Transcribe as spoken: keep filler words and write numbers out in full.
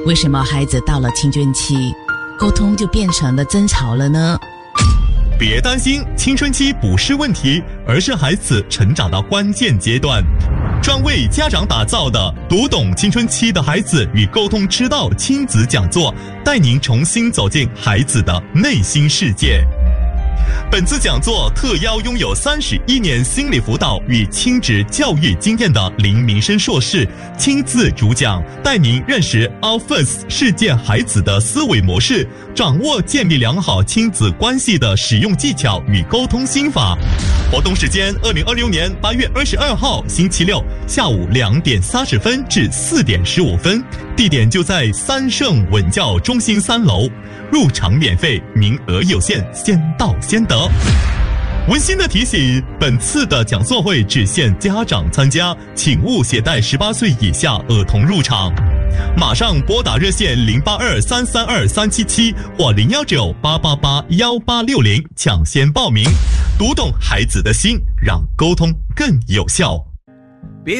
为什么孩子到了青春期，沟通就变成了争吵了呢？ 别担心，青春期不是问题，而是孩子成长的关键阶段。专为家长打造的读懂青春期的孩子与沟通之道亲子讲座，带您重新走进孩子的内心世界。本次讲座特邀拥有三十一年心理辅导与亲职教育经验的林明生硕士亲自主讲，带您认识 Alphas 事件孩子的思维模式，掌握建立良好亲子关系的使用技巧与沟通心法。活动时间：二零二六年八月二十二号星期六下午两点三十分至四点十五分，地点就在三盛稳教中心三楼。入场免费，名额有限，先到先得。温馨的提醒，本次的讲座会只限家长参加，请勿携带十八岁以下儿童入场。马上拨打热线零八二三三二三七七或零幺九八八八幺八六零抢先报名，读懂孩子的心，让沟通更有效。